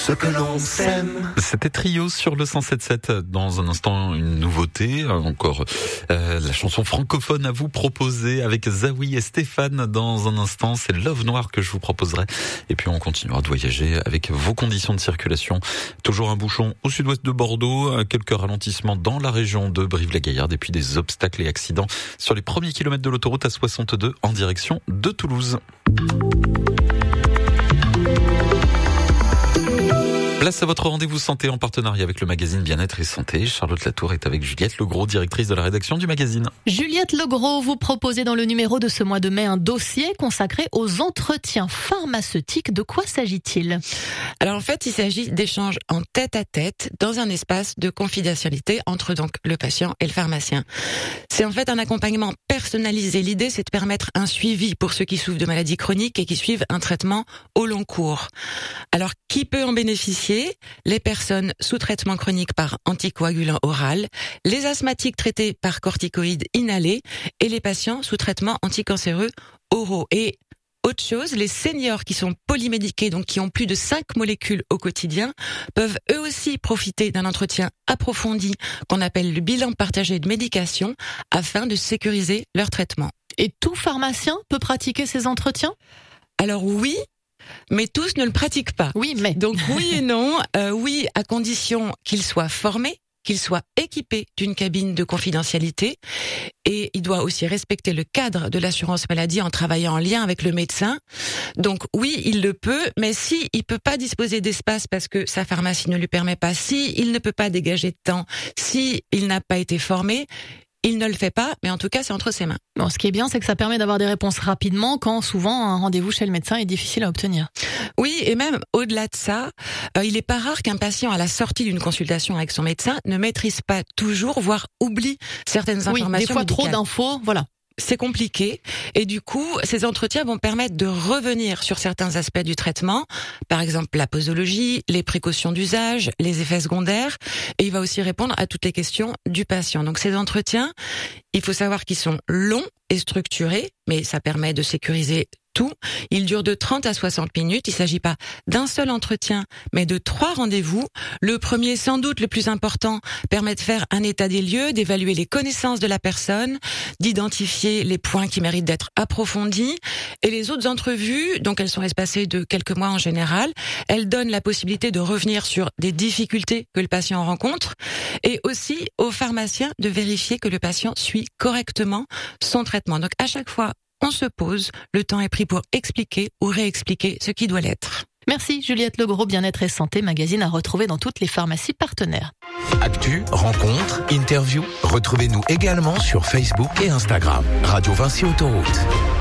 Ce que l'on sème. C'était Trio sur le 107.7. Dans un instant, une nouveauté. Encore la chanson francophone à vous proposer avec Zawi et Stéphane. Dans un instant, c'est Love Noir que je vous proposerai. Et puis on continuera de voyager avec vos conditions de circulation. Toujours un bouchon au sud-ouest de Bordeaux. Quelques ralentissements dans la région de Brive-la-Gaillarde. Et puis des obstacles et accidents sur les premiers kilomètres de l'autoroute A62 en direction de Toulouse. Place à votre rendez-vous santé en partenariat avec le magazine Bien-être et Santé. Charlotte Latour est avec Juliette Legros, directrice de la rédaction du magazine. Juliette Legros, vous proposez dans le numéro de ce mois de mai un dossier consacré aux entretiens pharmaceutiques. De quoi s'agit-il ? Alors en fait, il s'agit d'échanges en tête-à-tête dans un espace de confidentialité entre donc le patient et le pharmacien. C'est en fait un accompagnement personnalisé. L'idée, c'est de permettre un suivi pour ceux qui souffrent de maladies chroniques et qui suivent un traitement au long cours. Alors, qui peut en bénéficier ? Les personnes sous traitement chronique par anticoagulant oral, les asthmatiques traités par corticoïdes inhalés et les patients sous traitement anticancéreux oraux. Et autre chose, les seniors qui sont polymédiqués, donc qui ont plus de 5 molécules au quotidien, peuvent eux aussi profiter d'un entretien approfondi qu'on appelle le bilan partagé de médication afin de sécuriser leur traitement. Et tout pharmacien peut pratiquer ces entretiens ? Alors oui, mais tous ne le pratiquent pas. Oui, mais... Donc oui et non. Oui, à condition qu'ils soient formés, qu'ils soient équipés d'une cabine de confidentialité. Et il doit aussi respecter le cadre de l'assurance maladie en travaillant en lien avec le médecin. Donc oui, il le peut, mais si il peut pas disposer d'espace parce que sa pharmacie ne lui permet pas, si il ne peut pas dégager de temps, si il n'a pas été formé, il ne le fait pas, mais en tout cas, c'est entre ses mains. Bon, ce qui est bien, c'est que ça permet d'avoir des réponses rapidement quand souvent un rendez-vous chez le médecin est difficile à obtenir. Oui, et même au-delà de ça, il n'est pas rare qu'un patient, à la sortie d'une consultation avec son médecin, ne maîtrise pas toujours, voire oublie certaines informations médicales. Des fois trop d'infos, voilà. C'est compliqué et du coup, ces entretiens vont permettre de revenir sur certains aspects du traitement, par exemple la posologie, les précautions d'usage, les effets secondaires, et il va aussi répondre à toutes les questions du patient. Donc ces entretiens, il faut savoir qu'ils sont longs et structurés, mais ça permet de sécuriser tout. Il dure de 30 à 60 minutes. Il ne s'agit pas d'un seul entretien, mais de 3 rendez-vous. Le premier, sans doute le plus important, permet de faire un état des lieux, d'évaluer les connaissances de la personne, d'identifier les points qui méritent d'être approfondis. Et les autres entrevues, donc elles sont espacées de quelques mois en général, elles donnent la possibilité de revenir sur des difficultés que le patient rencontre et aussi aux pharmaciens de vérifier que le patient suit correctement son traitement. Donc à chaque fois, on se pose, le temps est pris pour expliquer ou réexpliquer ce qui doit l'être. Merci Juliette Legros, Bien-être et Santé, magazine à retrouver dans toutes les pharmacies partenaires. Actu, rencontres, interviews, retrouvez-nous également sur Facebook et Instagram. Radio Vinci Autoroute.